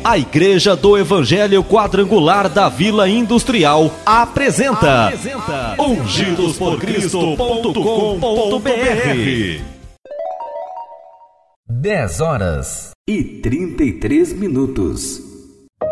A Igreja do Evangelho Quadrangular da Vila Industrial apresenta ungidosporcristo.com.br. 10 horas e 33 minutos.